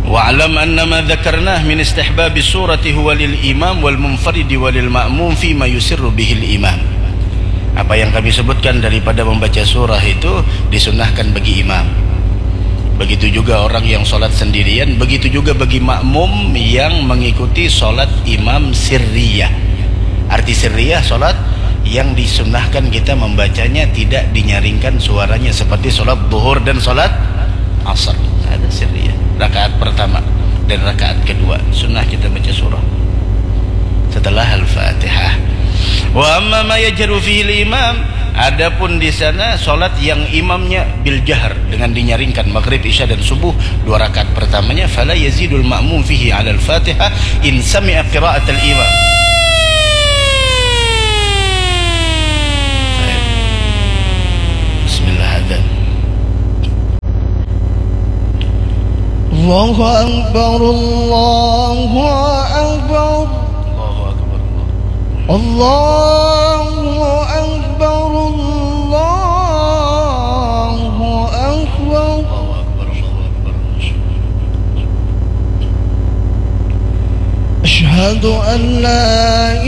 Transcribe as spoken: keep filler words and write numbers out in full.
wa'lam anna ma dzakarnah min istihbabi surati huwa lil imam wal munfaridi walil ma'mum fi ma yusirru bihil imam. Apa yang kami sebutkan daripada membaca surah itu disunnahkan bagi imam, begitu juga orang yang solat sendirian, begitu juga bagi makmum yang mengikuti solat imam sirriyah. Arti sirriyah solat yang disunnahkan kita membacanya tidak dinyaringkan suaranya, seperti solat zuhur dan solat asar. Ada sirriyah, rakaat pertama dan rakaat kedua sunnah kita baca surah setelah al-Fatihah. Wa amma ma yajru fihi al-imam, adapun di sana solat yang imamnya bil jahr dengan dinyaringkan, maghrib, isya dan subuh dua rakaat pertamanya, fala yazidul ma'mum fihi 'ala al-Fatihah in sami'a qira'at al-imam. Bismillah. Adzan. Allahu akbar, Allahu akbar, Allahu akbar, Allahu akbar, asyhadu an la